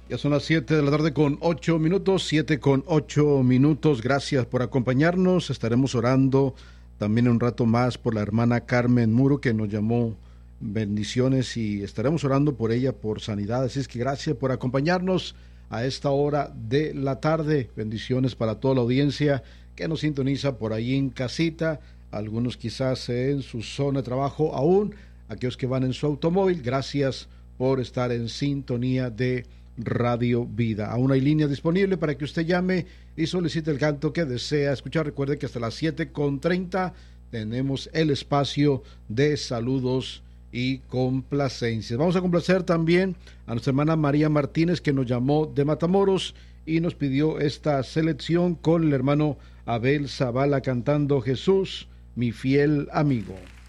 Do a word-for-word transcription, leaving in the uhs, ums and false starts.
Ya son las siete de la tarde con ocho minutos, siete con ocho minutos. Gracias por acompañarnos. Estaremos orando también un rato más por la hermana Carmen Muro, que nos llamó. Bendiciones, y estaremos orando por ella, por sanidad. Así es que gracias por acompañarnos a esta hora de la tarde. Bendiciones para toda la audiencia que nos sintoniza por ahí en casita, algunos quizás en su zona de trabajo, aún aquellos que van en su automóvil. Gracias por estar en sintonía de Radio Vida. Aún hay línea disponible para que usted llame y solicite el canto que desea escuchar. Recuerde que hasta las siete con treinta tenemos el espacio de saludos y complacencias. Vamos a complacer también a nuestra hermana María Martínez, que nos llamó de Matamoros y nos pidió esta selección con el hermano Abel Zavala cantando Jesús, mi fiel amigo.